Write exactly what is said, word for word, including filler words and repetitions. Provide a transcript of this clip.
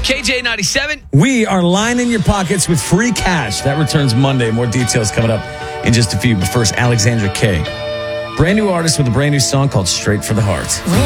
K J ninety-seven. We are lining your pockets with free cash. That returns Monday. More details coming up in just a few. But first, Alexandra Kay. Brand new artist with a brand new song called Straight for the Heart.